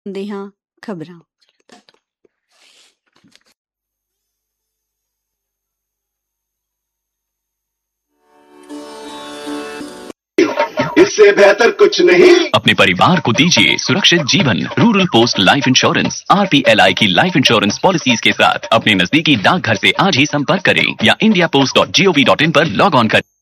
देहां खबरां। इससे बेहतर कुछ नहीं। अपने परिवार को दीजिए सुरक्षित जीवन। Rural post life insurance RPLI की लाइफ इंश्योरेंस पॉलिसीज के साथ अपने नजदीकी डाकघर से आज ही संपर्क करें या indiapost.gov.in पर लॉग ऑन करें।